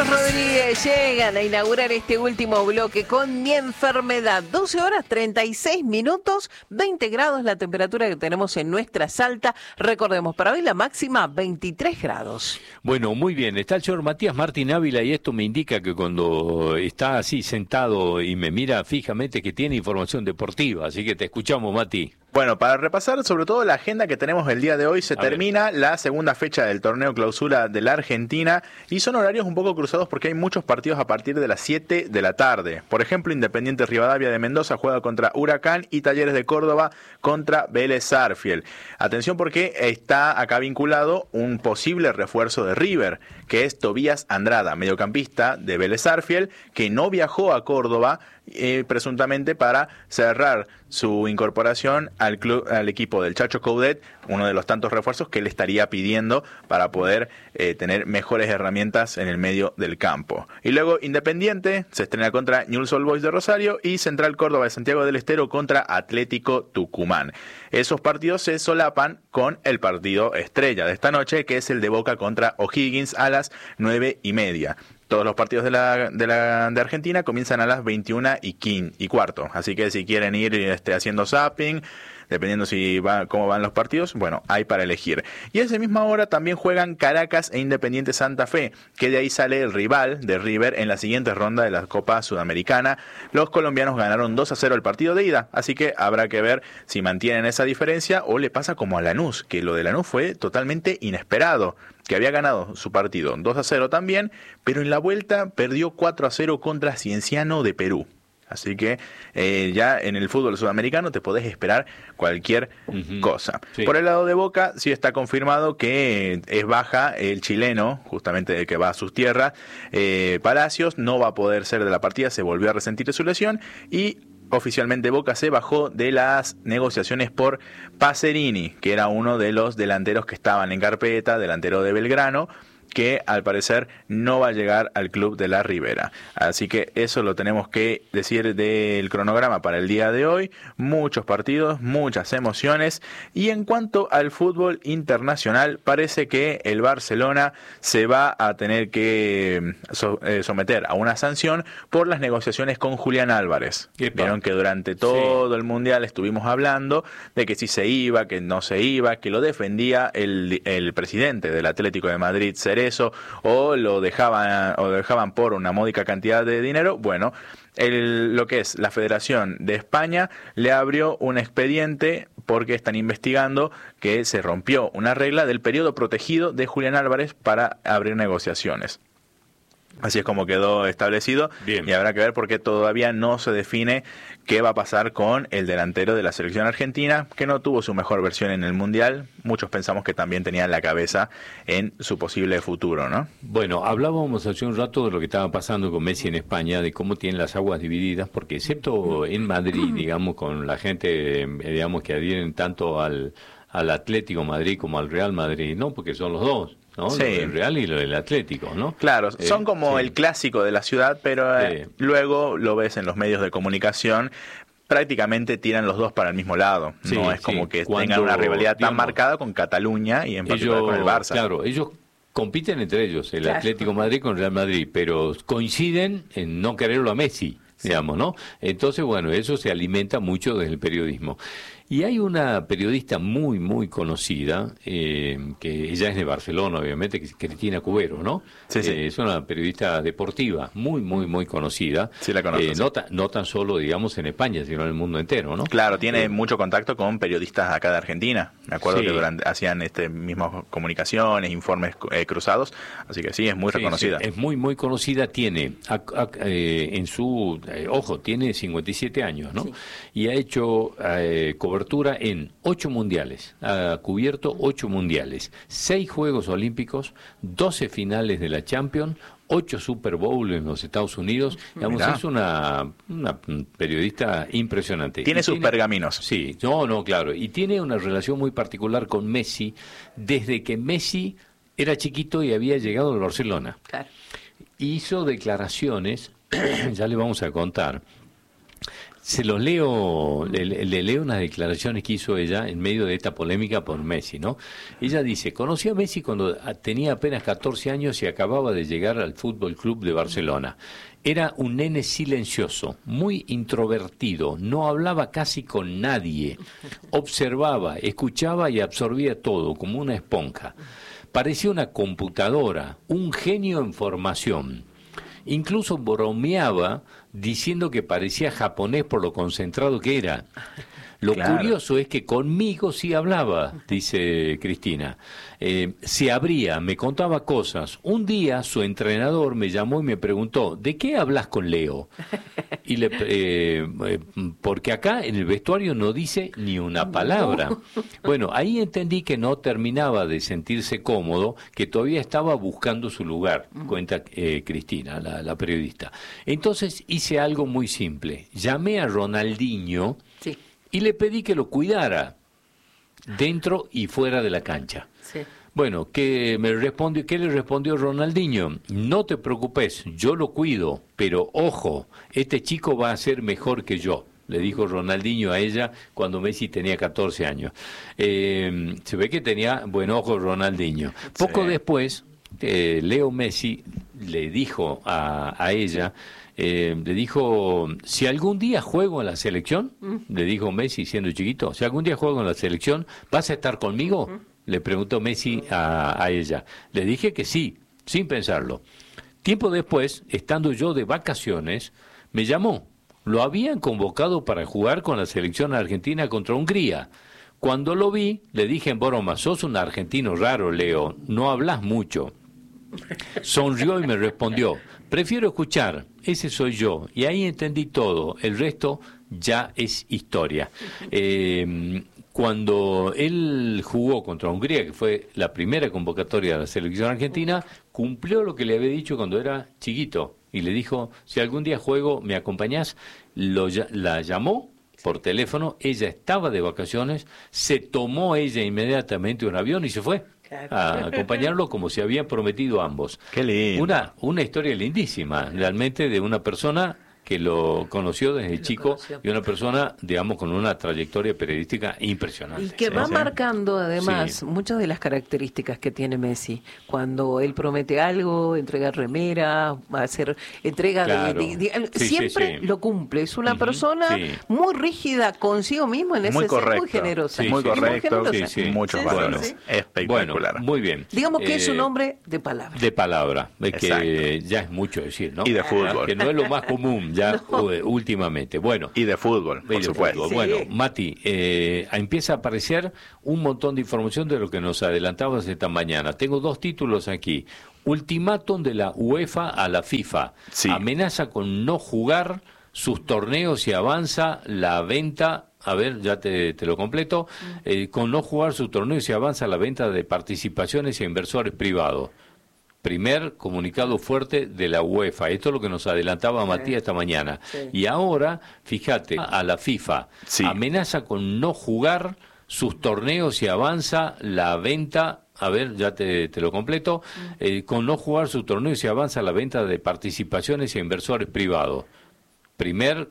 Carlos Rodríguez llegan a inaugurar este último bloque con Mi Enfermedad. 12 horas 36 minutos, 20 grados la temperatura que tenemos en nuestra Salta. Recordemos, para hoy la máxima 23 grados. Bueno, muy bien. Está el señor Matías Martín Ávila y esto me indica que cuando está así sentado y me mira fijamente que tiene información deportiva. Así que te escuchamos, Mati. Bueno, para repasar sobre todo la agenda que tenemos el día de hoy, se termina la segunda fecha del torneo clausura de la Argentina y son horarios un poco cruzados porque hay muchos partidos a partir de las 7 de la tarde. Por ejemplo, Independiente Rivadavia de Mendoza juega contra Huracán y Talleres de Córdoba contra Vélez Sarsfield. Atención porque está acá vinculado un posible refuerzo de River, que es Tobías Andrada, mediocampista de Vélez Sarsfield, que no viajó a Córdoba presuntamente para cerrar su incorporación al equipo del Chacho Coudet, uno de los tantos refuerzos que le estaría pidiendo para poder tener mejores herramientas en el medio del campo. Y luego Independiente se estrena contra Newell's Old Boys de Rosario y Central Córdoba de Santiago del Estero contra Atlético Tucumán. Esos partidos se solapan con el partido estrella de esta noche, que es el de Boca contra O'Higgins a las 9:30. Todos los partidos de Argentina comienzan a las 21:15. Así que si quieren ir haciendo zapping, dependiendo cómo van los partidos, bueno, hay para elegir. Y a esa misma hora también juegan Caracas e Independiente Santa Fe, que de ahí sale el rival de River en la siguiente ronda de la Copa Sudamericana. Los colombianos ganaron 2-0 el partido de ida, así que habrá que ver si mantienen esa diferencia o le pasa como a Lanús, que lo de Lanús fue totalmente inesperado, que había ganado su partido 2-0 también, pero en la vuelta perdió 4-0 contra Cienciano de Perú. Así que ya en el fútbol sudamericano te podés esperar cualquier cosa. Sí. Por el lado de Boca sí está confirmado que es baja el chileno, justamente el que va a sus tierras. Palacios no va a poder ser de la partida, se volvió a resentir de su lesión y oficialmente Boca se bajó de las negociaciones por Pacerini, que era uno de los delanteros que estaban en carpeta, delantero de Belgrano, que al parecer no va a llegar al club de la Ribera. Así que eso lo tenemos que decir del cronograma para el día de hoy. Muchos partidos, muchas emociones. Y en cuanto al fútbol internacional, parece que el Barcelona se va a tener que someter a una sanción por las negociaciones con Julián Álvarez. Vieron que durante todo el Mundial estuvimos hablando de que si se iba, que no se iba, que lo defendía el presidente del Atlético de Madrid, Cerezo, o lo dejaban por una módica cantidad de dinero. Bueno, lo que es la Federación de España le abrió un expediente porque están investigando que se rompió una regla del periodo protegido de Julián Álvarez para abrir negociaciones. Así es como quedó establecido. Bien. Y habrá que ver porque todavía no se define qué va a pasar con el delantero de la selección argentina, que no tuvo su mejor versión en el Mundial. Muchos pensamos que también tenía la cabeza en su posible futuro, ¿no? Bueno, hablábamos hace un rato de lo que estaba pasando con Messi en España, de cómo tienen las aguas divididas, porque excepto en Madrid, digamos, con la gente, digamos, que adhieren tanto al Atlético Madrid como al Real Madrid, ¿no? Porque son los dos, ¿no? Sí. El Real y el Atlético, ¿no? Claro, son como el clásico de la ciudad, pero luego lo ves en los medios de comunicación, prácticamente tiran los dos para el mismo lado. No es como que tengan una rivalidad tan marcada con Cataluña y en particular con el Barça. Claro, ellos compiten entre ellos, el Atlético Madrid con el Real Madrid, pero coinciden en no quererlo a Messi, digamos, ¿no? Entonces, bueno, eso se alimenta mucho del periodismo. Y hay una periodista muy, muy conocida, que ella es de Barcelona, obviamente, que es Cristina Cubero, ¿no? Sí. Es una periodista deportiva, muy, muy, muy conocida. Sí, la conozco. No tan solo, digamos, en España, sino en el mundo entero, ¿no? Claro, tiene mucho contacto con periodistas acá de Argentina. Me acuerdo que hacían mismas comunicaciones, informes cruzados, así que sí, es muy reconocida. Sí, es muy, muy conocida, tiene, en su, ojo, tiene 57 años, ¿no? Sí. Y ha hecho cobertura en 8 mundiales, ha cubierto 8 mundiales, 6 Juegos Olímpicos, 12 finales de la Champions, 8 Super Bowl en los Estados Unidos. Digamos, es una periodista impresionante. Tiene sus pergaminos. Sí, claro. Y tiene una relación muy particular con Messi desde que Messi era chiquito y había llegado al Barcelona. Claro. Hizo declaraciones, ya le vamos a contar, Se los leo, le leo unas declaraciones que hizo ella en medio de esta polémica por Messi, ¿no? Ella dice, conocí a Messi cuando tenía apenas 14 años y acababa de llegar al Fútbol Club de Barcelona. Era un nene silencioso, muy introvertido, no hablaba casi con nadie, observaba, escuchaba y absorbía todo como una esponja. Parecía una computadora, un genio en formación. Incluso bromeaba diciendo que parecía japonés por lo concentrado que era. Lo curioso es que conmigo sí hablaba, dice Cristina. Se abría, me contaba cosas. Un día su entrenador me llamó y me preguntó, ¿de qué hablas con Leo? Y porque acá en el vestuario no dice ni una palabra. Bueno, ahí entendí que no terminaba de sentirse cómodo, que todavía estaba buscando su lugar, cuenta Cristina, la periodista. Entonces hice algo muy simple. Llamé a Ronaldinho. Sí. Y le pedí que lo cuidara dentro y fuera de la cancha. Sí. Bueno, ¿qué le respondió Ronaldinho? No te preocupes, yo lo cuido, pero ojo, este chico va a ser mejor que yo, le dijo Ronaldinho a ella cuando Messi tenía 14 años. Se ve que tenía buen ojo Ronaldinho. Poco después, Leo Messi le dijo a ella... le dijo, si algún día juego en la selección, le dijo Messi siendo chiquito, si algún día juego en la selección, ¿vas a estar conmigo? Le preguntó Messi a ella. Le dije que sí, sin pensarlo. Tiempo después, estando yo de vacaciones, me llamó. Lo habían convocado para jugar con la selección argentina contra Hungría. Cuando lo vi, le dije en broma, sos un argentino raro, Leo, no hablas mucho. Sonrió y me respondió, prefiero escuchar, ese soy yo. Y ahí entendí todo, el resto ya es historia. Cuando él jugó contra Hungría, que fue la primera convocatoria de la selección argentina, cumplió lo que le había dicho cuando era chiquito. Y le dijo, si algún día juego, ¿me acompañás? La llamó por teléfono, ella estaba de vacaciones, se tomó ella inmediatamente un avión y se fue a acompañarlo como se habían prometido ambos. Qué lindo. Una historia lindísima, realmente, de una persona que lo conoció desde chico y una persona, digamos, con una trayectoria periodística impresionante. Y que va sí. marcando, además, muchas de las características que tiene Messi. Cuando él promete algo, entrega remera, va a hacer entrega Claro. siempre lo cumple. Es una persona muy rígida consigo mismo en ese Muy sentido, correcto. muy generosa. Sí, muy sí, correcto, generosa. muchos Sí, sí, valores. sí. Espectacular. Bueno, muy bien. Digamos que es un hombre de palabra. De palabra, que Exacto. ya es mucho decir, ¿no? Y de fútbol. Que no es lo más común ya últimamente. Bueno, Y de fútbol, y por de supuesto. fútbol. Sí. Bueno, Mati, empieza a aparecer un montón de información de lo que nos adelantabas esta mañana. Tengo dos títulos aquí. Ultimátum de la UEFA a la FIFA. Sí. Amenaza con no jugar sus torneos y avanza la venta. A ver, ya te lo completo. Con no jugar sus torneos y avanza la venta de participaciones a inversores privados. Primer comunicado fuerte de la UEFA. Esto es lo que nos adelantaba Matías esta mañana. Sí. Y ahora, fíjate, a la FIFA. Sí. Amenaza con no jugar sus torneos y avanza la venta. A ver, ya te lo completo. Con no jugar sus torneos y avanza la venta de participaciones a inversores privados. Primer